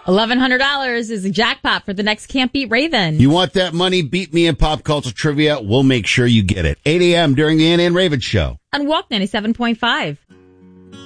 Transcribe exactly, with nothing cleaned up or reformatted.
eleven hundred dollars is a jackpot for the next Can't Beat Raven. You want that money? Beat me in pop culture trivia. We'll make sure you get it. eight a.m. during the Ann and Raven Show. On Walk ninety-seven point five.